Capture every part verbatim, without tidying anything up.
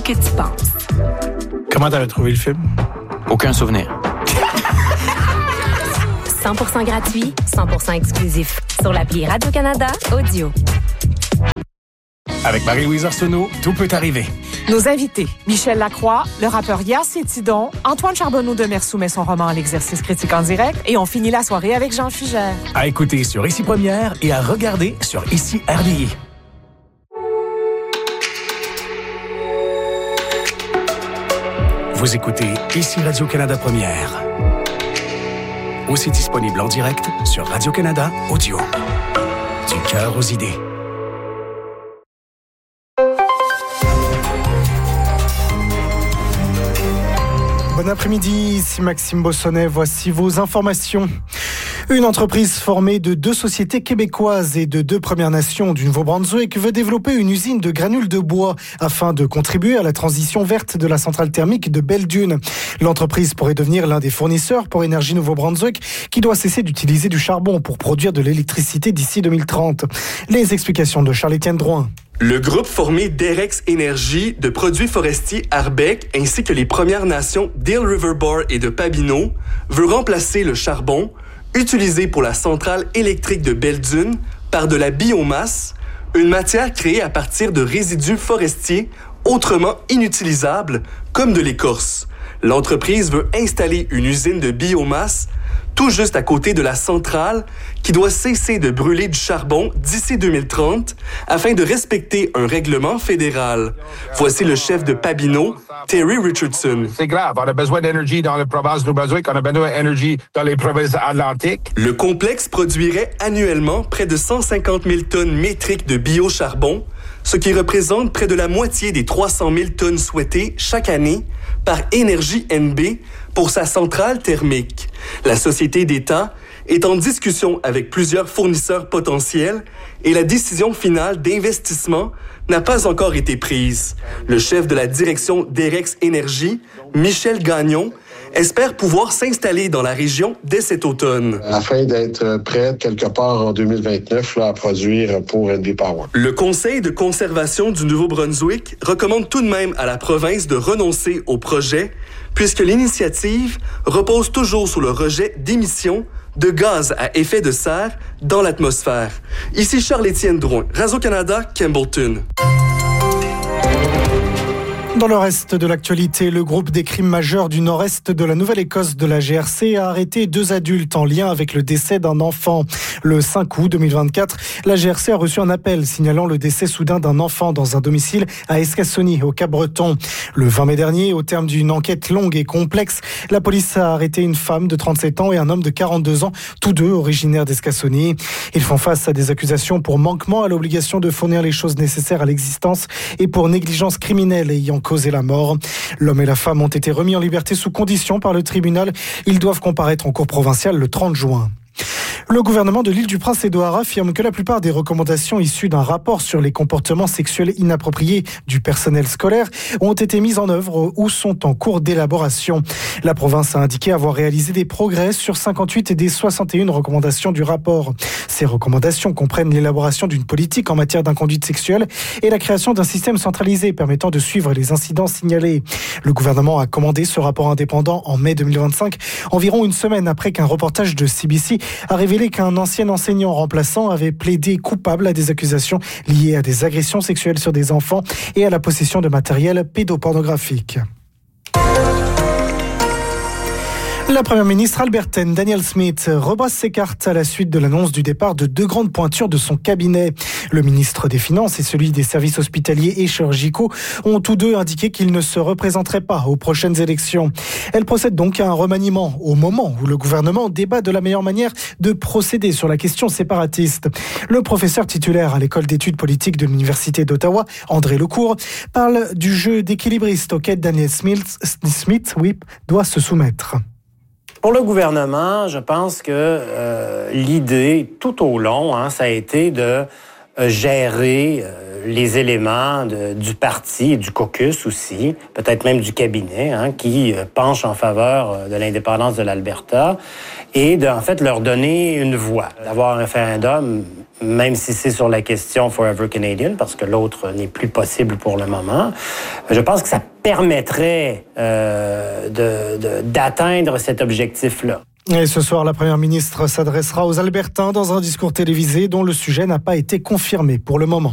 que tu penses. Comment t'avais trouvé le film? Aucun souvenir. cent pour cent gratuit, cent pour cent exclusif. Sur l'appli Radio-Canada Audio. Avec Marie-Louise Arsenault, tout peut arriver. Nos invités, Michel Lacroix, le rappeur Yacine Tidon, Antoine Charbonneau de Mer soumet son roman à l'exercice critique en direct et on finit la soirée avec Jean Fugère. À écouter sur Ici Première et à regarder sur Ici R D I. Vous écoutez Ici Radio-Canada Première. Aussi disponible en direct sur Radio-Canada Audio. Du cœur aux idées. Bon après-midi, ici Maxime Bossonnet, voici vos informations. Une entreprise formée de deux sociétés québécoises et de deux Premières Nations du Nouveau-Brunswick veut développer une usine de granules de bois afin de contribuer à la transition verte de la centrale thermique de Belle-Dune. L'entreprise pourrait devenir l'un des fournisseurs pour Énergie Nouveau-Brunswick qui doit cesser d'utiliser du charbon pour produire de l'électricité d'ici deux mille trente. Les explications de Charles-Étienne Drouin. Le groupe formé d'Erex Énergie, de produits forestiers Arbec ainsi que les Premières Nations d'Eel River Bar et de Pabineau veut remplacer le charbon utilisé pour la centrale électrique de Belle-Dune par de la biomasse, une matière créée à partir de résidus forestiers autrement inutilisables comme de l'écorce. L'entreprise veut installer une usine de biomasse tout juste à côté de la centrale qui doit cesser de brûler du charbon d'ici deux mille trente afin de respecter un règlement fédéral. Voici le chef de Pabineau, Terry Richardson. C'est grave, on a besoin d'énergie dans la province du Brunswick, on a besoin d'énergie dans les provinces atlantiques. Le complexe produirait annuellement près de cent cinquante mille tonnes métriques de biocharbon, ce qui représente près de la moitié des trois cent mille tonnes souhaitées chaque année par Énergie N B pour sa centrale thermique. La société d'État est en discussion avec plusieurs fournisseurs potentiels et la décision finale d'investissement n'a pas encore été prise. Le chef de la direction d'Erex Énergie, Michel Gagnon, espère pouvoir s'installer dans la région dès cet automne. Afin d'être prêt quelque part en deux mille vingt-neuf là, à produire pour N B Power. Le Conseil de conservation du Nouveau-Brunswick recommande tout de même à la province de renoncer au projet puisque l'initiative repose toujours sur le rejet d'émissions de gaz à effet de serre dans l'atmosphère. Ici Charles-Étienne Drouin, Radio-Canada, Campbellton. Dans le reste de l'actualité, le groupe des crimes majeurs du nord-est de la Nouvelle-Écosse de la G R C a arrêté deux adultes en lien avec le décès d'un enfant. Le cinq août deux mille vingt-quatre, la G R C a reçu un appel signalant le décès soudain d'un enfant dans un domicile à Escassony, au Cap-Breton. Le vingt mai dernier, au terme d'une enquête longue et complexe, la police a arrêté une femme de trente-sept ans et un homme de quarante-deux ans, tous deux originaires d'Escassony. Ils font face à des accusations pour manquement à l'obligation de fournir les choses nécessaires à l'existence et pour négligence criminelle ayant causé la mort. L'homme et la femme ont été remis en liberté sous condition par le tribunal. Ils doivent comparaître en cour provinciale le trente juin. Le gouvernement de l'Île-du-Prince-Édouard affirme que la plupart des recommandations issues d'un rapport sur les comportements sexuels inappropriés du personnel scolaire ont été mises en œuvre ou sont en cours d'élaboration. La province a indiqué avoir réalisé des progrès sur cinquante-huit des soixante et une recommandations du rapport. Ces recommandations comprennent l'élaboration d'une politique en matière d'inconduite sexuelle et la création d'un système centralisé permettant de suivre les incidents signalés. Le gouvernement a commandé ce rapport indépendant en mai deux mille vingt-cinq, environ une semaine après qu'un reportage de C B C a révélé qu'un ancien enseignant remplaçant avait plaidé coupable à des accusations liées à des agressions sexuelles sur des enfants et à la possession de matériel pédopornographique. La première ministre albertaine Danielle Smith rebrasse ses cartes à la suite de l'annonce du départ de deux grandes pointures de son cabinet. Le ministre des Finances et celui des services hospitaliers et chirurgicaux ont tous deux indiqué qu'ils ne se représenteraient pas aux prochaines élections. Elle procède donc à un remaniement au moment où le gouvernement débat de la meilleure manière de procéder sur la question séparatiste. Le professeur titulaire à l'école d'études politiques de l'Université d'Ottawa, André Lecourt, parle du jeu d'équilibriste auquel Danielle Smith, Smith oui, doit se soumettre. Pour le gouvernement, je pense que euh, l'idée tout au long, hein, ça a été de gérer euh, les éléments de, du parti et du caucus aussi, peut-être même du cabinet, hein, qui euh, penche en faveur de l'indépendance de l'Alberta, et de, en fait, leur donner une voix. D'avoir un référendum, même si c'est sur la question Forever Canadian, parce que l'autre n'est plus possible pour le moment, je pense que ça permettrait euh, de, de, d'atteindre cet objectif-là. Et ce soir, la première ministre s'adressera aux Albertains dans un discours télévisé dont le sujet n'a pas été confirmé pour le moment.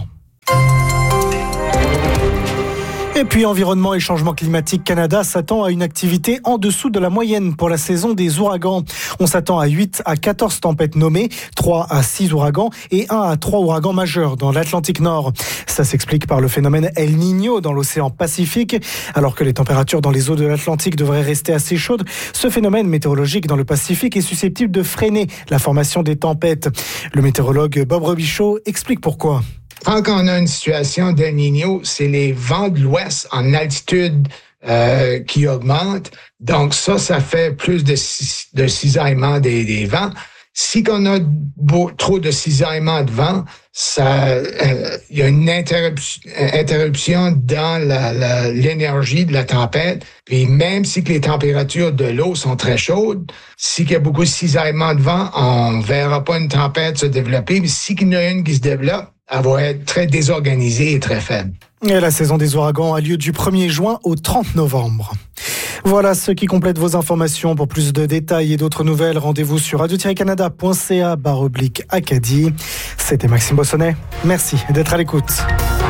Et puis, Environnement et Changement Climatique Canada s'attend à une activité en dessous de la moyenne pour la saison des ouragans. On s'attend à huit à quatorze tempêtes nommées, trois à six ouragans et un à trois ouragans majeurs dans l'Atlantique Nord. Ça s'explique par le phénomène El Niño dans l'océan Pacifique. Alors que les températures dans les eaux de l'Atlantique devraient rester assez chaudes, ce phénomène météorologique dans le Pacifique est susceptible de freiner la formation des tempêtes. Le météorologue Bob Robichaud explique pourquoi. Quand on a une situation d'El Niño, c'est les vents de l'ouest en altitude euh, qui augmentent. Donc ça, ça fait plus de, de cisaillement des, des vents. Si on a beau, trop de cisaillement de vent, ça, euh, il y a une interruption, interruption dans la, la, l'énergie de la tempête. Puis même si que les températures de l'eau sont très chaudes, si il y a beaucoup de cisaillement de vent, on verra pas une tempête se développer. Mais si il y en a une qui se développe, elle va être très désorganisée et très faible. Et la saison des ouragans a lieu du premier juin au trente novembre. Voilà ce qui complète vos informations. Pour plus de détails et d'autres nouvelles, rendez-vous sur radio tiret canada point c a barre oblique Acadie. C'était Maxime Bossonnet. Merci d'être à l'écoute.